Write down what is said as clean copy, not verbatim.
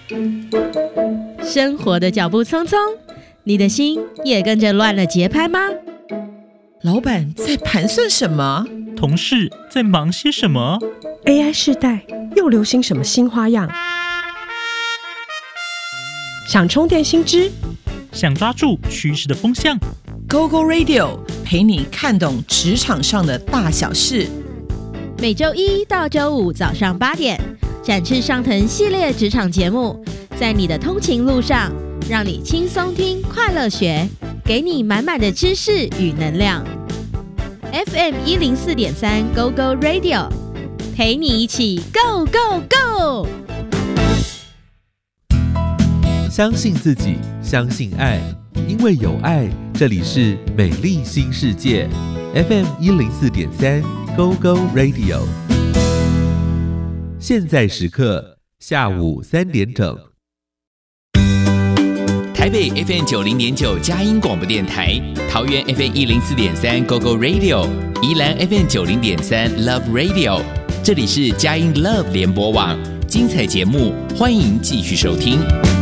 生活的脚步匆匆，你的心也跟着乱了节拍吗？ 老板在盘算什么？ 同事在忙些什么？ AI 世代又流行什么新花样？想充电新知， 想抓住趋势的风向， GoGo Radio 陪你看懂职场上的大小事。 每周一到周五早上8点，展翅上腾系列职场节目，在你的通勤路上，让你轻松听，快乐学，给你满满的知识与能量。FM 104.3 GoGo Radio， 陪你一起 Go Go Go！ 相信自己，相信爱，因为有爱，这里是美丽新世界 FM 104.3 GoGo Radio。 现在时刻下午3点整。 台北 FM 90.9佳音广播电台，桃园 FM 104.3 GoGo Radio， 宜兰 FM 90.3 Love Radio， 这里是佳音 Love 联播网，精彩节目欢迎继续收听。